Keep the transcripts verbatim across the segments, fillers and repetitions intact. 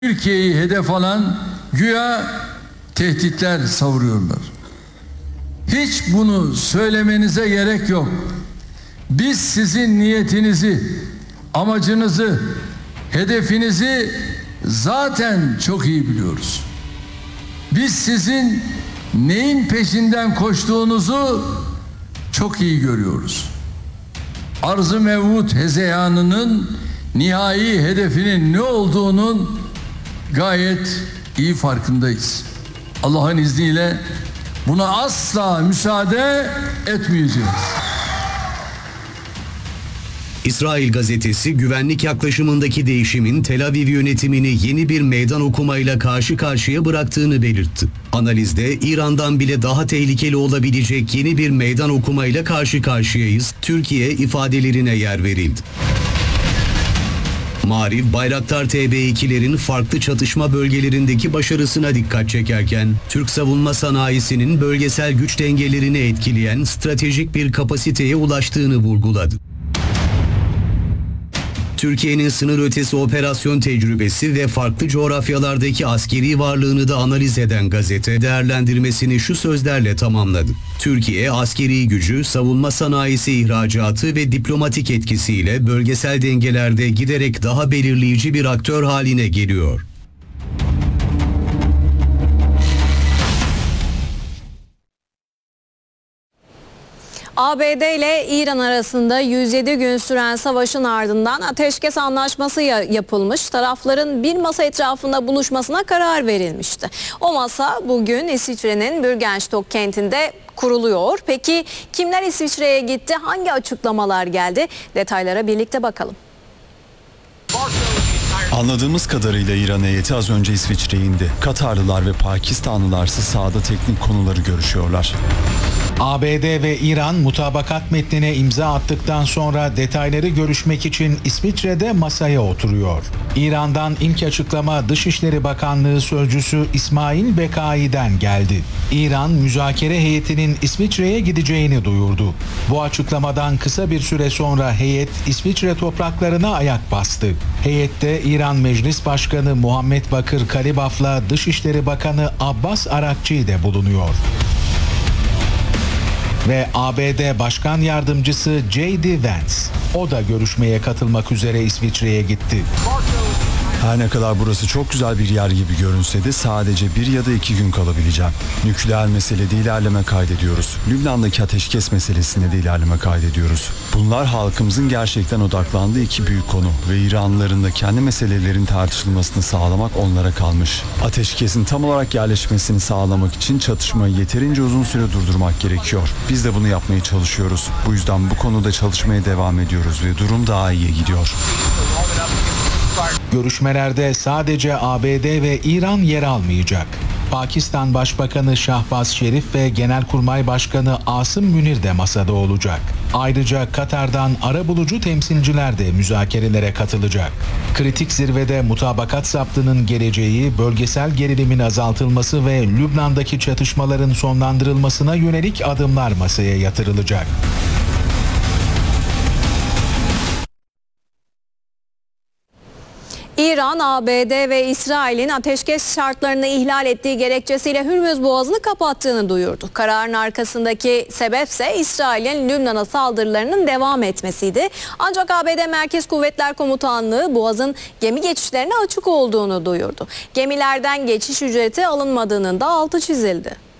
Türkiye'yi hedef alan güya tehditler savuruyorlar. Hiç bunu söylemenize gerek yok. Biz sizin niyetinizi, amacınızı, hedefinizi zaten çok iyi biliyoruz. Biz sizin neyin peşinden koştuğunuzu çok iyi görüyoruz. Arz-ı mev'ud hezeyanının nihai hedefinin ne olduğunun gayet iyi farkındayız. Allah'ın izniyle buna asla müsaade etmeyeceğiz. İsrail gazetesi güvenlik yaklaşımındaki değişimin Tel Aviv yönetimini yeni bir meydan okumayla karşı karşıya bıraktığını belirtti. Analizde İran'dan bile daha tehlikeli olabilecek yeni bir meydan okumayla karşı karşıyayız, Türkiye ifadelerine yer verildi. Maariv, Bayraktar T B ikilerin farklı çatışma bölgelerindeki başarısına dikkat çekerken, Türk savunma sanayisinin bölgesel güç dengelerini etkileyen stratejik bir kapasiteye ulaştığını vurguladı. Türkiye'nin sınır ötesi operasyon tecrübesi ve farklı coğrafyalardaki askeri varlığını da analiz eden gazete değerlendirmesini şu sözlerle tamamladı. Türkiye askeri gücü, savunma sanayisi ihracatı ve diplomatik etkisiyle bölgesel dengelerde giderek daha belirleyici bir aktör haline geliyor. A B D ile İran arasında yüz yedi gün süren savaşın ardından ateşkes anlaşması yapılmış. Tarafların bir masa etrafında buluşmasına karar verilmişti. O masa bugün İsviçre'nin Bürgenstock kentinde kuruluyor. Peki kimler İsviçre'ye gitti? Hangi açıklamalar geldi? Detaylara birlikte bakalım. Anladığımız kadarıyla İran heyeti az önce İsviçre'ye indi. Katarlılar ve Pakistanlılarsa sahada teknik konuları görüşüyorlar. A B D ve İran mutabakat metnine imza attıktan sonra detayları görüşmek için İsviçre'de masaya oturuyor. İran'dan ilk açıklama Dışişleri Bakanlığı Sözcüsü İsmail Bekai'den geldi. İran müzakere heyetinin İsviçre'ye gideceğini duyurdu. Bu açıklamadan kısa bir süre sonra heyet İsviçre topraklarına ayak bastı. Heyette İran Meclis Başkanı Muhammed Bakır Kalibaf'la Dışişleri Bakanı Abbas Arakçi de bulunuyor. Ve A B D Başkan Yardımcısı J D Vance, o da görüşmeye katılmak üzere İsviçre'ye gitti. Her ne kadar burası çok güzel bir yer gibi görünse de sadece bir ya da iki gün kalabileceğim. Nükleer meselede ilerleme kaydediyoruz. Lübnan'daki ateşkes meselesinde de ilerleme kaydediyoruz. Bunlar halkımızın gerçekten odaklandığı iki büyük konu ve İranlıların da kendi meselelerin tartışılmasını sağlamak onlara kalmış. Ateşkesin tam olarak yerleşmesini sağlamak için çatışmayı yeterince uzun süre durdurmak gerekiyor. Biz de bunu yapmaya çalışıyoruz. Bu yüzden bu konuda çalışmaya devam ediyoruz ve durum daha iyiye gidiyor. Görüşmelerde sadece A B D ve İran yer almayacak. Pakistan Başbakanı Şahbaz Şerif ve Genelkurmay Başkanı Asım Münir de masada olacak. Ayrıca Katar'dan arabulucu temsilciler de müzakerelere katılacak. Kritik zirvede mutabakat zaptının geleceği, bölgesel gerilimin azaltılması ve Lübnan'daki çatışmaların sonlandırılmasına yönelik adımlar masaya yatırılacak. İran, A B D ve İsrail'in ateşkes şartlarını ihlal ettiği gerekçesiyle Hürmüz Boğazı'nı kapattığını duyurdu. Kararın arkasındaki sebepse İsrail'in Lübnan'a saldırılarının devam etmesiydi. Ancak A B D Merkez Kuvvetler Komutanlığı Boğaz'ın gemi geçişlerine açık olduğunu duyurdu. Gemilerden geçiş ücreti alınmadığının da altı çizildi.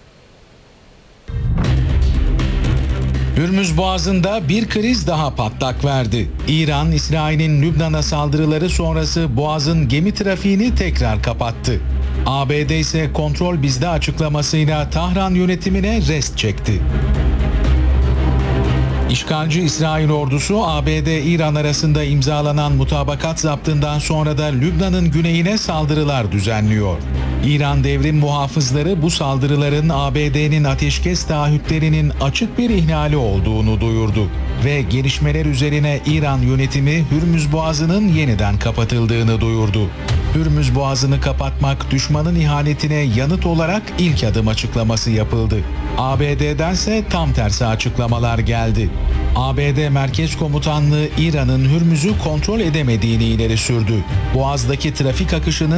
Hürmüz Boğazı'nda bir kriz daha patlak verdi. İran, İsrail'in Lübnan'a saldırıları sonrası Boğaz'ın gemi trafiğini tekrar kapattı. A B D ise kontrol bizde açıklamasıyla Tahran yönetimine rest çekti. İşgalci İsrail ordusu A B D-İran arasında imzalanan mutabakat zaptından sonra da Lübnan'ın güneyine saldırılar düzenliyor. İran devrim muhafızları bu saldırıların A B D'nin ateşkes taahhütlerinin açık bir ihlali olduğunu duyurdu ve gelişmeler üzerine İran yönetimi Hürmüz Boğazı'nın yeniden kapatıldığını duyurdu. Hürmüz Boğazı'nı kapatmak düşmanın ihanetine yanıt olarak ilk adım açıklaması yapıldı. A B D'dense tam tersi açıklamalar geldi. A B D Merkez Komutanlığı İran'ın Hürmüz'ü kontrol edemediğini ileri sürdü. Boğaz'daki trafik akışının